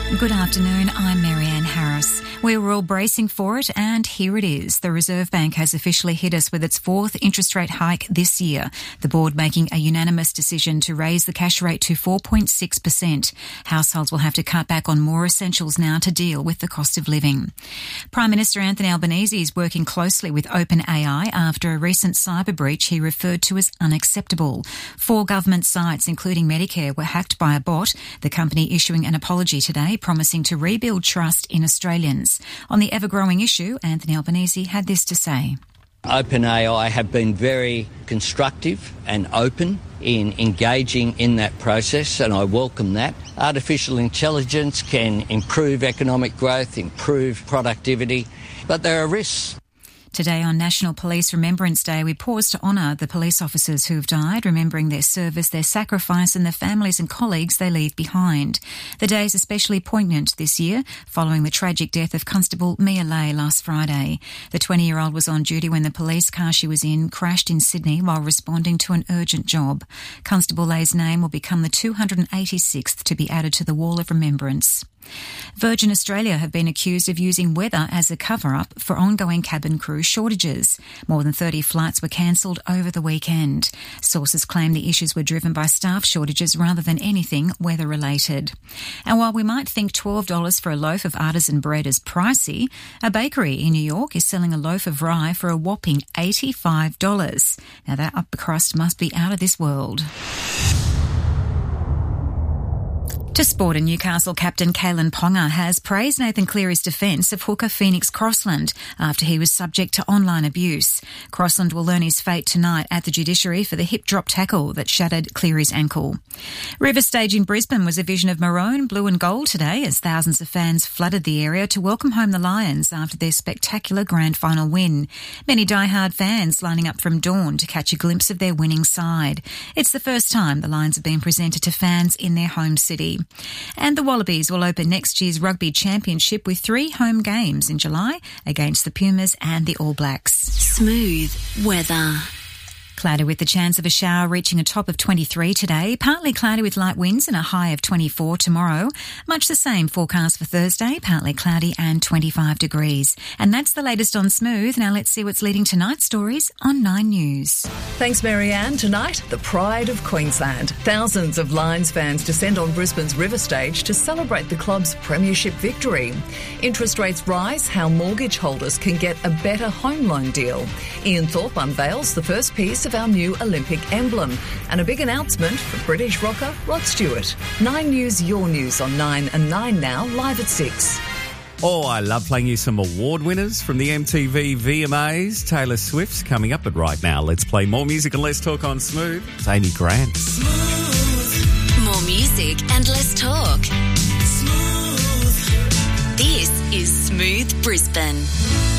Good afternoon, I'm Marianne Harris. We were all bracing for it, and here it is. The Reserve Bank has officially hit us with its fourth interest rate hike this year, the board making a unanimous decision to raise the cash rate to 4.6%. Households will have to cut back on more essentials now to deal with the cost of living. Prime Minister Anthony Albanese is working closely with OpenAI after a recent cyber breach he referred to as unacceptable. 4 government sites, including Medicare, were hacked by a bot, the company issuing an apology today, promising to rebuild trust in Australians. On the ever-growing issue, Anthony Albanese had this to say. OpenAI have been very constructive and open in engaging in that process, and I welcome that. Artificial intelligence can improve economic growth, improve productivity, but there are risks. Today on National Police Remembrance Day, we pause to honour the police officers who've died, remembering their service, their sacrifice and the families and colleagues they leave behind. The day is especially poignant this year, following the tragic death of Constable Mia Lay last Friday. The 20-year-old was on duty when the police car she was in crashed in Sydney while responding to an urgent job. Constable Lay's name will become the 286th to be added to the Wall of Remembrance. Virgin Australia have been accused of using weather as a cover-up for ongoing cabin crew shortages. More than 30 flights were cancelled over the weekend. Sources claim the issues were driven by staff shortages rather than anything weather-related. And while we might think $12 for a loaf of artisan bread is pricey, a bakery in New York is selling a loaf of rye for a whopping $85. Now that upper crust must be out of this world. To sport, and Newcastle captain Kalyn Ponga has praised Nathan Cleary's defence of hooker Phoenix Crossland after he was subject to online abuse. Crossland will learn his fate tonight at the judiciary for the hip drop tackle that shattered Cleary's ankle. River Stage in Brisbane was a vision of maroon, blue and gold today as thousands of fans flooded the area to welcome home the Lions after their spectacular grand final win. Many die-hard fans lining up from dawn to catch a glimpse of their winning side. It's the first time the Lions have been presented to fans in their home city. And the Wallabies will open next year's Rugby Championship with 3 home games in July against the Pumas and the All Blacks. Smooth weather. Cloudy with the chance of a shower reaching a top of 23 today. Partly cloudy with light winds and a high of 24 tomorrow. Much the same forecast for Thursday, partly cloudy and 25 degrees. And that's the latest on Smooth. Now let's see what's leading tonight's stories on 9 News. Thanks, Marianne. Tonight, the pride of Queensland. Thousands of Lions fans descend on Brisbane's River Stage to celebrate the club's premiership victory. Interest rates rise, how mortgage holders can get a better home loan deal. Ian Thorpe unveils the first piece of our new Olympic emblem, and a big announcement for British rocker Rod Stewart. 9 News, your news on 9 and 9 now, live at 6. Oh, I love playing you some award winners from the MTV VMAs. Taylor Swift's coming up, but right now let's play more music and let's talk on Smooth. It's Amy Grant. Smooth. More music and less talk. Smooth. This is Smooth Brisbane.